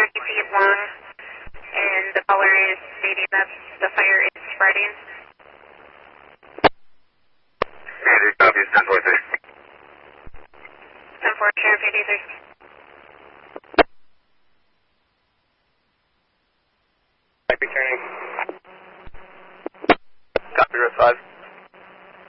feet long, and the caller is stating that the fire is spreading. Commander, copy, 1043. 10-4, Sheriff 83. Might be turning. Copy, Rest 5.